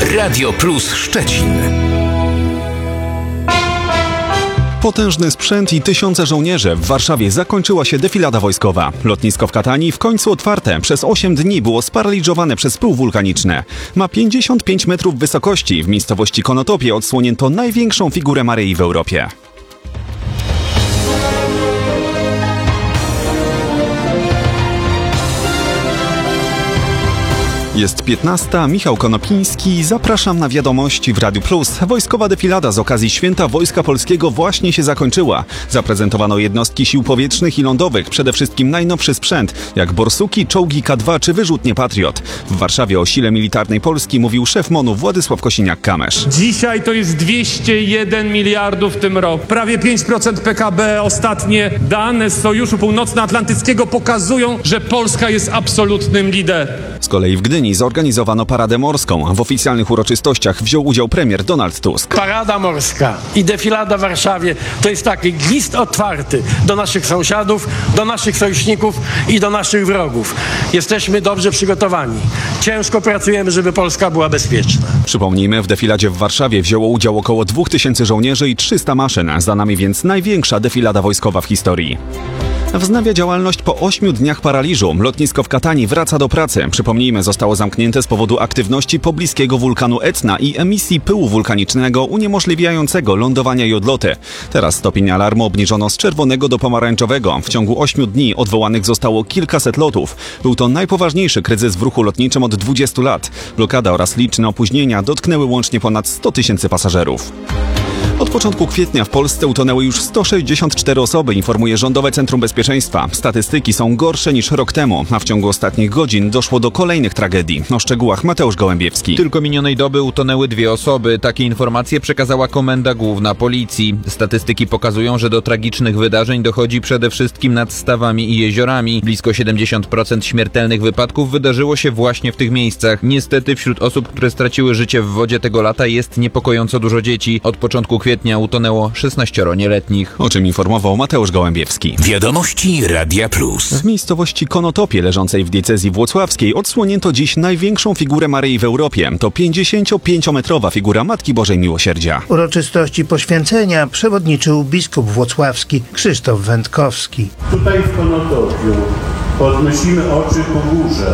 Radio Plus Szczecin. Potężny sprzęt i tysiące żołnierzy. W Warszawie zakończyła się defilada wojskowa. Lotnisko w Katani w końcu otwarte. Przez 8 dni było sparaliżowane przez pył wulkaniczny. Ma 55 metrów wysokości. W miejscowości Konotopie odsłonięto największą figurę Maryi w Europie. Jest 15. Michał Konopiński. Zapraszam na wiadomości w Radiu Plus. Wojskowa defilada z okazji Święta Wojska Polskiego właśnie się zakończyła. Zaprezentowano jednostki sił powietrznych i lądowych, przede wszystkim najnowszy sprzęt, jak borsuki, czołgi K2 czy wyrzutnie Patriot. W Warszawie o sile militarnej Polski mówił szef MON-u Władysław Kosiniak-Kamysz. Dzisiaj to jest 201 miliardów w tym roku. Prawie 5% PKB. Ostatnie dane z Sojuszu Północnoatlantyckiego pokazują, że Polska jest absolutnym liderem. Z kolei w Gdyni zorganizowano paradę morską. W oficjalnych uroczystościach wziął udział premier Donald Tusk. Parada morska i defilada w Warszawie to jest taki list otwarty do naszych sąsiadów, do naszych sojuszników i do naszych wrogów. Jesteśmy dobrze przygotowani. Ciężko pracujemy, żeby Polska była bezpieczna. Przypomnijmy, w defiladzie w Warszawie wzięło udział około 2000 żołnierzy i 300 maszyn. Za nami więc największa defilada wojskowa w historii. Wznawia działalność po 8 dniach paraliżu. Lotnisko w Katani wraca do pracy. Przypomnijmy, zostało zamknięte z powodu aktywności pobliskiego wulkanu Etna i emisji pyłu wulkanicznego uniemożliwiającego lądowania i odloty. Teraz stopień alarmu obniżono z czerwonego do pomarańczowego. W ciągu 8 dni odwołanych zostało kilkaset lotów. Był to najpoważniejszy kryzys w ruchu lotniczym od 20 lat. Blokada oraz liczne opóźnienia dotknęły łącznie ponad 100 000 pasażerów. Od początku kwietnia w Polsce utonęły już 164 osoby, informuje Rządowe Centrum Bezpieczeństwa. Statystyki są gorsze niż rok temu, a w ciągu ostatnich godzin doszło do kolejnych tragedii. O szczegółach Mateusz Gołębiewski. Tylko minionej doby utonęły 2 osoby. Takie informacje przekazała Komenda Główna Policji. Statystyki pokazują, że do tragicznych wydarzeń dochodzi przede wszystkim nad stawami i jeziorami. Blisko 70% śmiertelnych wypadków wydarzyło się właśnie w tych miejscach. Niestety wśród osób, które straciły życie w wodzie tego lata jest niepokojąco dużo dzieci. Od początku kwietnia utonęło 16 nieletnich. O czym informował Mateusz Gołębiewski. Wiadomości Radia Plus. W miejscowości Konotopie, leżącej w diecezji włocławskiej, odsłonięto dziś największą figurę Maryi w Europie. To 55-metrowa figura Matki Bożej Miłosierdzia. Uroczystości poświęcenia przewodniczył biskup włocławski Krzysztof Wędkowski. Tutaj w Konotopiu podnosimy oczy ku górze.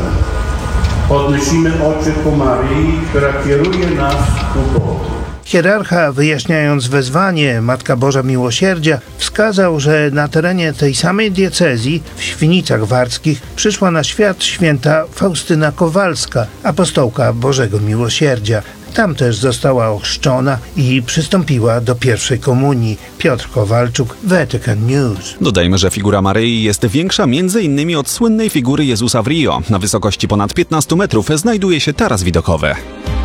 Podnosimy oczy ku Maryi, która kieruje nas ku Bogu. Hierarcha, wyjaśniając wezwanie Matka Boża Miłosierdzia, wskazał, że na terenie tej samej diecezji, w Świnicach Warskich, przyszła na świat święta Faustyna Kowalska, apostołka Bożego Miłosierdzia. Tam też została ochrzczona i przystąpiła do pierwszej komunii. Piotr Kowalczuk, Vatican News. Dodajmy, że figura Maryi jest większa m.in. od słynnej figury Jezusa w Rio. Na wysokości ponad 15 metrów znajduje się taras widokowy.